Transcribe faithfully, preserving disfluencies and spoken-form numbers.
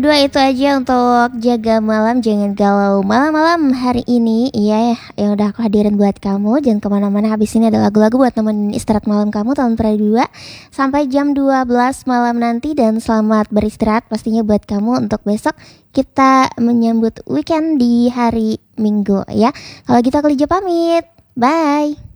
Dua itu aja untuk jaga malam, jangan galau malam-malam hari ini. Iya ya, yang udah aku hadirin buat kamu. Jangan kemana-mana, habis ini ada lagu-lagu buat nemenin istirahat malam kamu tahun dua. Sampai jam dua belas malam nanti. Dan selamat beristirahat pastinya buat kamu. Untuk besok kita menyambut weekend di hari Minggu ya. Kalau gitu aku Lija pamit, bye.